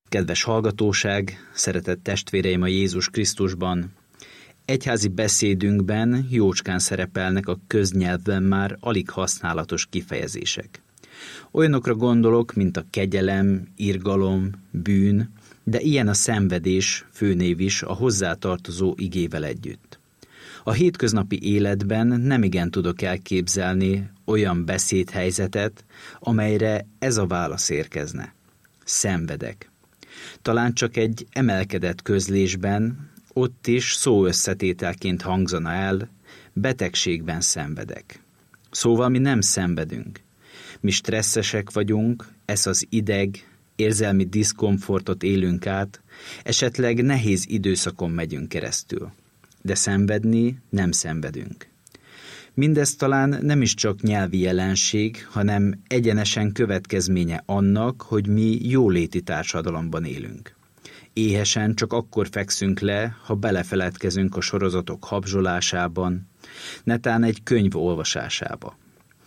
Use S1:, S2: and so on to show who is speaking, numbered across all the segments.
S1: Kedves hallgatóság, szeretett testvéreim a Jézus Krisztusban! Egyházi beszédünkben jócskán szerepelnek a köznyelvben már alig használatos kifejezések. Olyanokra gondolok, mint a kegyelem, irgalom, bűn, de ilyen a szenvedés főnév is a hozzátartozó igével együtt. A hétköznapi életben nemigen tudok elképzelni olyan beszédhelyzetet, amelyre ez a válasz érkezne. Szenvedek. Talán csak egy emelkedett közlésben, ott is szóösszetételként hangzana el, betegségben szenvedek. Szóval mi nem szenvedünk. Mi stresszesek vagyunk, ez az ideg, érzelmi diszkomfortot élünk át, esetleg nehéz időszakon megyünk keresztül. De szenvedni nem szenvedünk. Mindez talán nem is csak nyelvi jelenség, hanem egyenesen következménye annak, hogy mi jóléti társadalomban élünk. Éhesen csak akkor fekszünk le, ha belefeledkezünk a sorozatok habzsolásában, netán egy könyv olvasásába.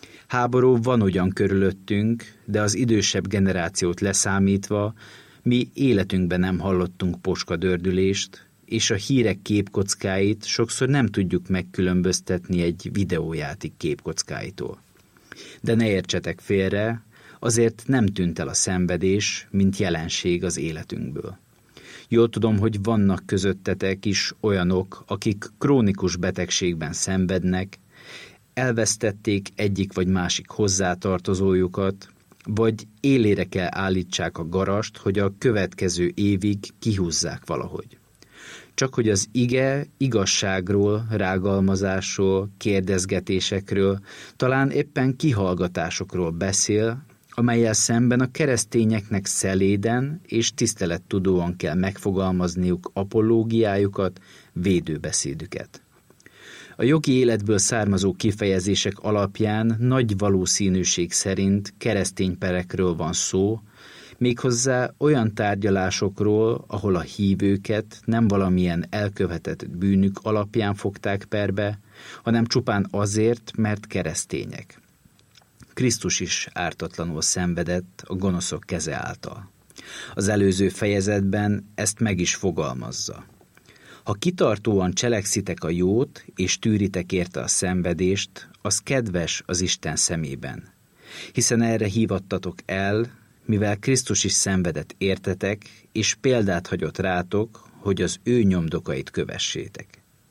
S1: Háború van ugyan körülöttünk, de az idősebb generációt leszámítva mi életünkben nem hallottunk poskadördülést, és a hírek képkockáit sokszor nem tudjuk megkülönböztetni egy videójáték képkockáitól. De ne értsetek félre, azért nem tűnt el a szenvedés, mint jelenség az életünkből. Jól tudom, hogy vannak közöttetek is olyanok, akik krónikus betegségben szenvednek, elvesztették egyik vagy másik hozzátartozójukat, vagy élére kell állítsák a garast, hogy a következő évig kihúzzák valahogy. Csak hogy az ige igazságról, rágalmazásról, kérdezgetésekről, talán éppen kihallgatásokról beszél, amellyel szemben a keresztényeknek szeléden és tisztelettudóan kell megfogalmazniuk apológiájukat, védőbeszédüket. A jogi életből származó kifejezések alapján nagy valószínűség szerint keresztény perekről van szó, méghozzá olyan tárgyalásokról, ahol a hívőket nem valamilyen elkövetett bűnük alapján fogták perbe, hanem csupán azért, mert keresztények. Krisztus is ártatlanul szenvedett a gonoszok keze által. Az előző fejezetben ezt meg is fogalmazza. Ha kitartóan cselekszitek a jót, és tűritek érte a szenvedést, az kedves az Isten szemében. Hiszen erre hívattatok el, mivel Krisztus is szenvedett értetek, és példát hagyott rátok, hogy az ő nyomdokait kövessétek.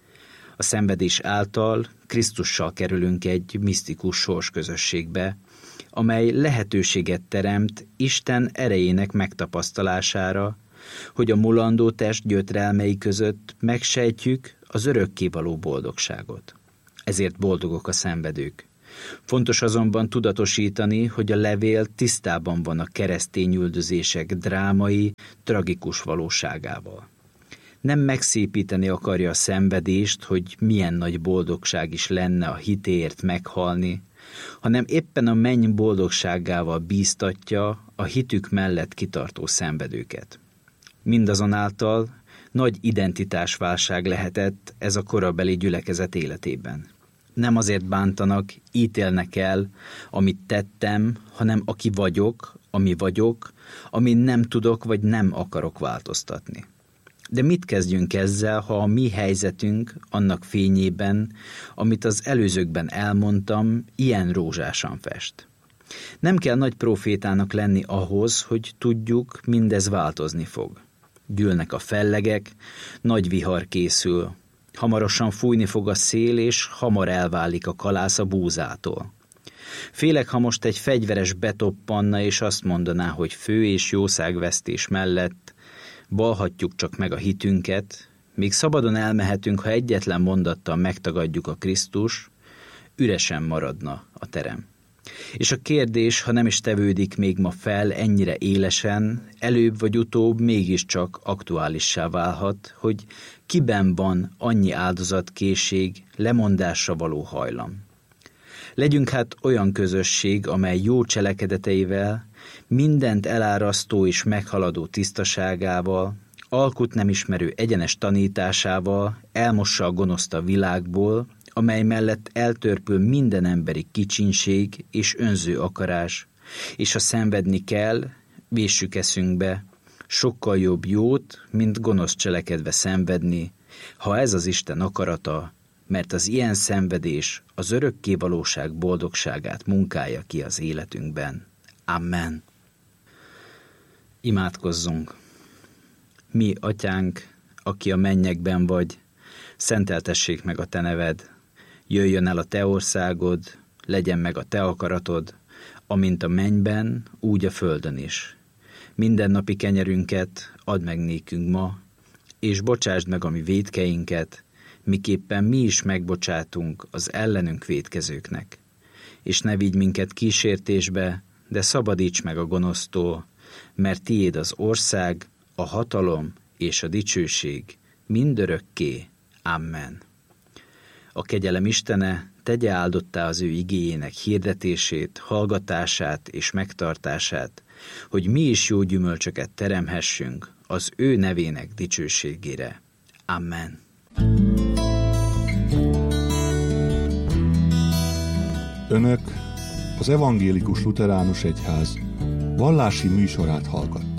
S1: A szenvedés által Krisztussal kerülünk egy misztikus sorsközösségbe, amely lehetőséget teremt Isten erejének megtapasztalására, hogy a mulandó test gyötrelmei között megsejtjük az örökkévaló boldogságot. Ezért boldogok a szenvedők. Fontos azonban tudatosítani, hogy a levél tisztában van a keresztény üldözések drámai, tragikus valóságával. Nem megszépíteni akarja a szenvedést, hogy milyen nagy boldogság is lenne a hitéért meghalni, hanem éppen a menny boldogságával bíztatja a hitük mellett kitartó szenvedőket. Mindazonáltal nagy identitásválság lehetett ez a korabeli gyülekezet életében. Nem azért bántanak, ítélnek el, amit tettem, hanem aki vagyok, ami vagyok, amin nem tudok vagy nem akarok változtatni. De mit kezdjünk ezzel, ha a mi helyzetünk annak fényében, amit az előzőkben elmondtam, ilyen rózsásan fest? Nem kell nagy profétának lenni ahhoz, hogy tudjuk, mindez változni fog. Gyűlnek a fellegek, nagy vihar készül. Hamarosan fújni fog a szél, és hamar elválik a kalász a búzától. Félek, ha most egy fegyveres betoppanna, és azt mondaná, hogy fő és jószágvesztés mellett balhatjuk csak meg a hitünket, míg szabadon elmehetünk, ha egyetlen mondattal megtagadjuk a Krisztus, üresen maradna a terem. És a kérdés, ha nem is tevődik még ma fel ennyire élesen, előbb vagy utóbb mégiscsak aktuálissá válhat, hogy kiben van annyi áldozatkészség, lemondásra való hajlam. Legyünk hát olyan közösség, amely jó cselekedeteivel, mindent elárasztó és meghaladó tisztaságával, alkut nem ismerő egyenes tanításával elmossa a gonoszt a világból, amely mellett eltörpül minden emberi kicsinség és önző akarás, és ha szenvedni kell, véssük eszünkbe, Sokkal jobb jót, mint gonosz cselekedve szenvedni, ha ez az Isten akarata, mert az ilyen szenvedés az örökké valóság boldogságát munkálja ki az életünkben. Amen. Imádkozzunk! Mi, Atyánk, aki a mennyekben vagy, szenteltessék meg a Te neved, jöjjön el a Te országod, legyen meg a Te akaratod, amint a mennyben, úgy a földön is. Mindennapi kenyerünket add meg nékünk ma, és bocsásd meg a mi vétkeinket, miképpen mi is megbocsátunk az ellenünk vétkezőknek. És ne vigy minket kísértésbe, de szabadíts meg a gonosztól, mert tiéd az ország, a hatalom és a dicsőség mindörökké. Amen. A kegyelem Istene tegye áldottá az ő igéjének hirdetését, hallgatását és megtartását, hogy mi is jó gyümölcsöket teremhessünk az ő nevének dicsőségére. Amen.
S2: Önök az Evangélikus Lutheránus Egyház vallási műsorát hallgatták.